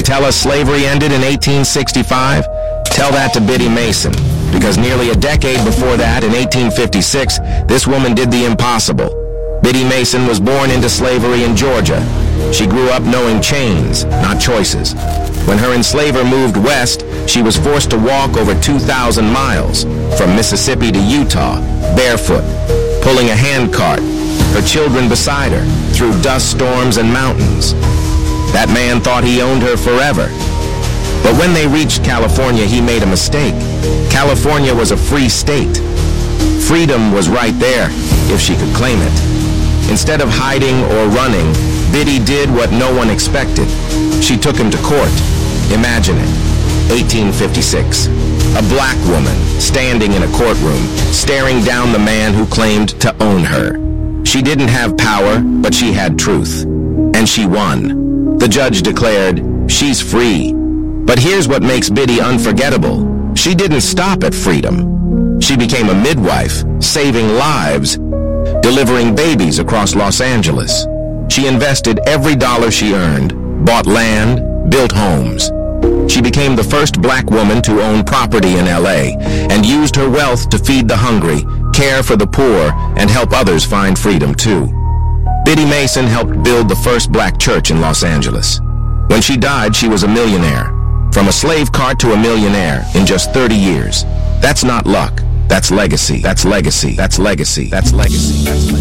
tell us slavery ended in 1865? Tell that to Biddy Mason, because nearly a decade before that, in 1856, this woman did the impossible. Biddy Mason was born into slavery in Georgia. She grew up knowing chains, not choices. When her enslaver moved west, she was forced to walk over 2,000 miles, from Mississippi to Utah, barefoot, pulling a handcart, her children beside her, through dust storms and mountains. That man thought he owned her forever. But when they reached California, he made a mistake. California was a free state. Freedom was right there, if she could claim it. Instead of hiding or running, Biddy did what no one expected. She took him to court. Imagine it. 1856. A black woman standing in a courtroom, staring down the man who claimed to own her. She didn't have power, but she had truth. And she won. The judge declared, "She's free." But here's what makes Biddy unforgettable. She didn't stop at freedom. She became a midwife, saving lives, delivering babies across Los Angeles. She invested every dollar she earned, bought land, built homes. She became the first black woman to own property in LA and used her wealth to feed the hungry, care for the poor, and help others find freedom too. Biddy Mason helped build the first black church in Los Angeles. When she died, she was a millionaire. From a slave cart to a millionaire in just 30 years. That's not luck. That's legacy. That's legacy. That's legacy. That's legacy. That's legacy.